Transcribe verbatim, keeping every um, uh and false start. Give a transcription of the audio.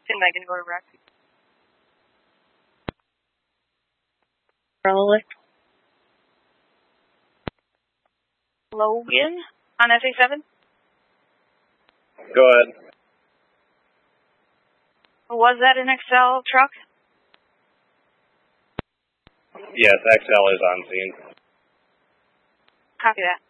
Am I going to go to rec? Probably. Logan on S A seven? Go ahead. Was that an X L truck? Yes, X L is on scene. Copy that.